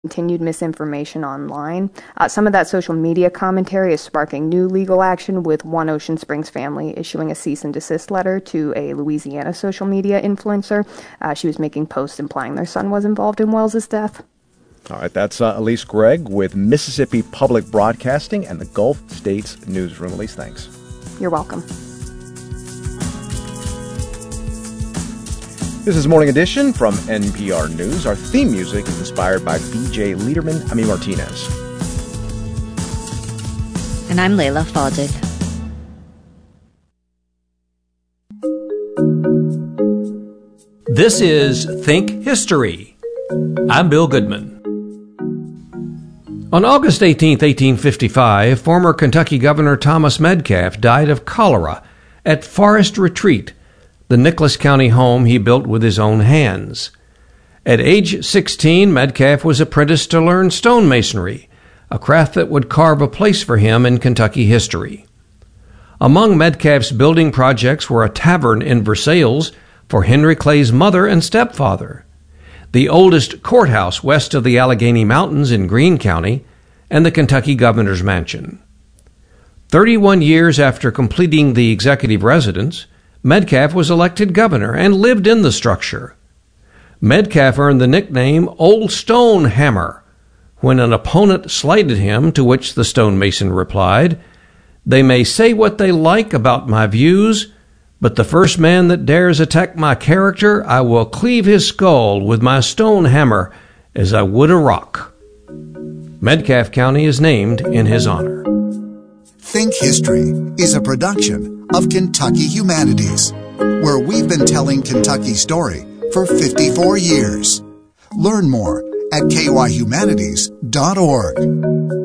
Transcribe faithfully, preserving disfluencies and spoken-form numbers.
continued misinformation online. Uh, some of that social media commentary is sparking new legal action, with one Ocean Springs family issuing a cease and desist letter to a Louisiana social media influencer. Uh, she was making posts implying their son was involved in Wells's death. All right, that's uh, Elise Gregg with Mississippi Public Broadcasting and the Gulf States Newsroom. Elise, thanks. You're welcome. This is Morning Edition from N P R News. Our theme music is inspired by B J Liederman, Ami Martinez. And I'm Layla Fawcett. This is Think History. I'm Bill Goodman. On August eighteenth, eighteen fifty-five, former Kentucky Governor Thomas Metcalf died of cholera at Forest Retreat, the Nicholas County home he built with his own hands. At age sixteen, Metcalf was apprenticed to learn stonemasonry, a craft that would carve a place for him in Kentucky history. Among Metcalf's building projects were a tavern in Versailles for Henry Clay's mother and stepfather, the oldest courthouse west of the Allegheny Mountains in Greene County, and the Kentucky Governor's Mansion. Thirty-one years after completing the executive residence, Metcalf was elected governor and lived in the structure. Metcalf earned the nickname Old Stone Hammer when an opponent slighted him, to which the stonemason replied, "They may say what they like about my views, but the first man that dares attack my character, I will cleave his skull with my stone hammer as I would a rock." Metcalf County is named in his honor. Think History is a production of Kentucky Humanities, where we've been telling Kentucky's story for fifty-four years. Learn more at k y humanities dot org.